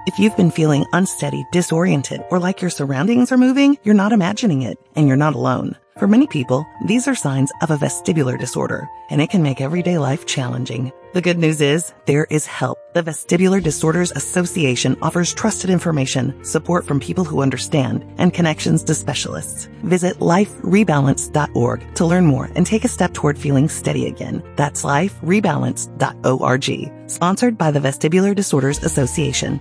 If you've been feeling unsteady, disoriented, or like your surroundings are moving, you're not imagining it, and you're not alone. For many people, these are signs of a vestibular disorder, and it can make everyday life challenging. The good news is, there is help. The Vestibular Disorders Association offers trusted information, support from people who understand, and connections to specialists. Visit liferebalance.org to learn more and take a step toward feeling steady again. That's liferebalance.org. Sponsored by the Vestibular Disorders Association.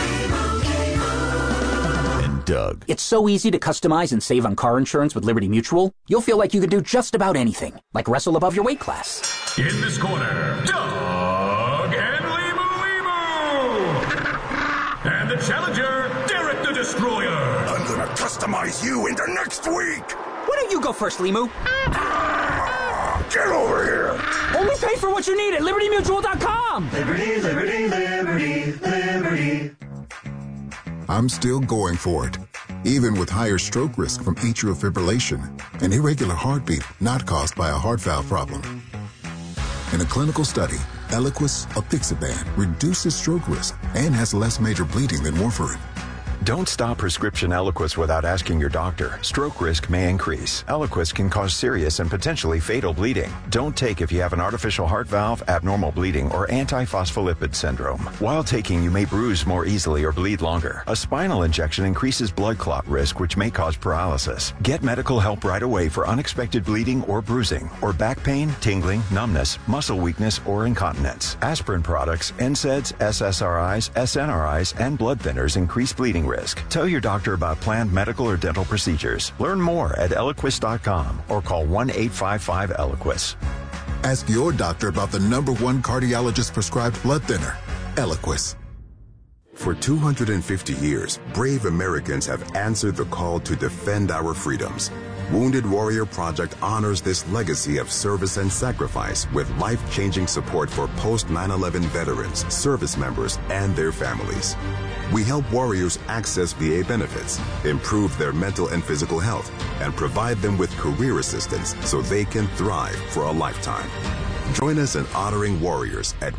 Doug. It's so easy to customize and save on car insurance with Liberty Mutual. You'll feel like you can do just about anything, like wrestle above your weight class. In this corner, Doug and Limu. And the challenger, Derek the Destroyer. I'm gonna customize you into next week. Why don't you go first, Limu? Get over here. Only pay for what you need at LibertyMutual.com. Liberty, liberty, liberty, liberty. I'm still going for it, even with higher stroke risk from atrial fibrillation, an irregular heartbeat not caused by a heart valve problem. In a clinical study, Eliquis apixaban reduces stroke risk and has less major bleeding than warfarin. Don't stop prescription Eliquis without asking your doctor. Stroke risk may increase. Eliquis can cause serious and potentially fatal bleeding. Don't take if you have an artificial heart valve, abnormal bleeding, or antiphospholipid syndrome. While taking, you may bruise more easily or bleed longer. A spinal injection increases blood clot risk, which may cause paralysis. Get medical help right away for unexpected bleeding or bruising, or back pain, tingling, numbness, muscle weakness, or incontinence. Aspirin products, NSAIDs, SSRIs, SNRIs, and blood thinners increase bleeding risk. Tell your doctor about planned medical or dental procedures. Learn more at Eliquis.com or call 1-855-ELIQUIS. Ask your doctor about the #1 cardiologist prescribed blood thinner, Eliquis. For 250 years, brave Americans have answered the call to defend our freedoms. Wounded Warrior Project honors this legacy of service and sacrifice with life-changing support for post-9/11 veterans, service members, and their families. We help warriors access VA benefits, improve their mental and physical health, and provide them with career assistance so they can thrive for a lifetime. Join us in honoring warriors at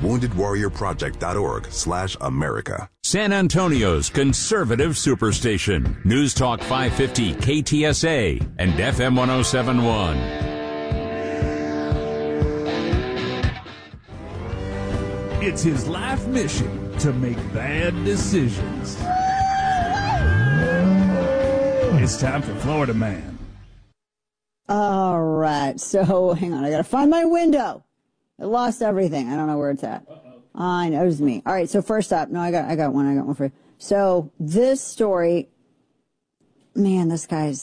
woundedwarriorproject.org/America. San Antonio's conservative superstation. News Talk 550 KTSA and FM 107.1. It's his life mission to make bad decisions. It's time for Florida Man. All right, so hang on, I gotta find my window. I lost everything. I don't know where it's at. I know, it was me. All right, so first up, no, I got one for you. So this story, man, this guy's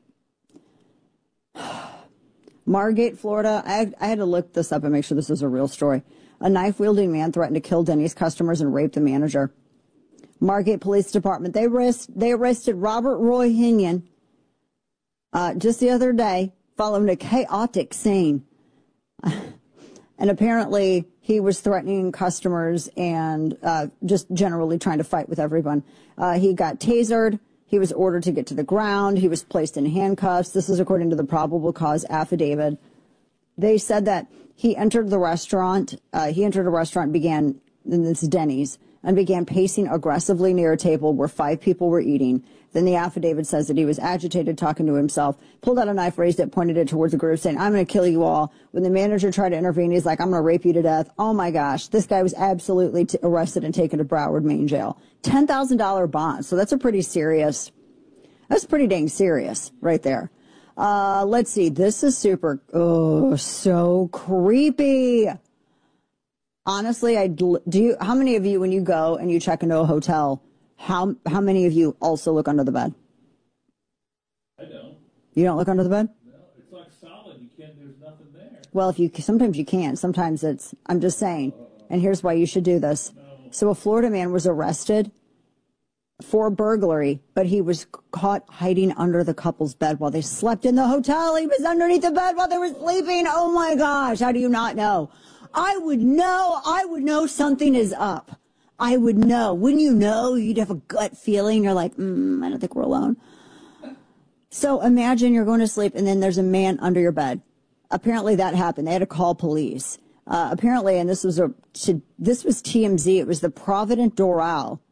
Margate, Florida. I had to look this up and make sure this is a real story. A knife-wielding man threatened to kill Denny's customers and rape the manager. Margate Police Department, they arrested Robert Roy Hinion just the other day following a chaotic scene. And apparently he was threatening customers and just generally trying to fight with everyone. He got tasered. He was ordered to get to the ground. He was placed in handcuffs. This is according to the probable cause affidavit. They said that he entered the restaurant. Began, and this is Denny's, and began pacing aggressively near a table where 5 people were eating. Then the affidavit says that he was agitated, talking to himself, pulled out a knife, raised it, pointed it towards the group, saying, "I'm going to kill you all." When the manager tried to intervene, he's like, "I'm going to rape you to death." Oh my gosh. This guy was absolutely arrested and taken to Broward, Maine jail. $10,000 bond. So that's pretty dang serious right there. Let's see. This is so creepy. Honestly, how many of you, when you go and you check into a hotel, how many of you also look under the bed? I don't. You don't look under the bed? No, it's like solid. There's nothing there. Well, sometimes you can't. Sometimes I'm just saying. And here's why you should do this. No. So a Florida man was arrested for burglary, but he was caught hiding under the couple's bed while they slept in the hotel. He was underneath the bed while they were sleeping. Oh my gosh. How do you not know? I would know something is up. I would know. Wouldn't you know? You'd have a gut feeling. You're like, I don't think we're alone. So imagine you're going to sleep and then there's a man under your bed. Apparently that happened. They had to call police. Apparently, and this was TMZ. It was the Provident Doral.